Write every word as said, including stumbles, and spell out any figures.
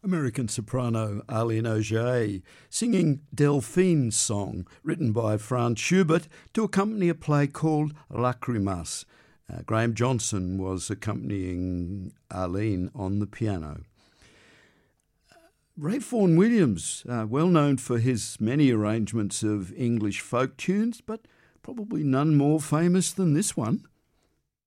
American soprano Arlene Auger singing Delphine's song, written by Franz Schubert to accompany a play called Lacrimas. Uh, Graham Johnson was accompanying Arlene on the piano. Ray Vaughan Williams, uh, well known for his many arrangements of English folk tunes, but probably none more famous than this one.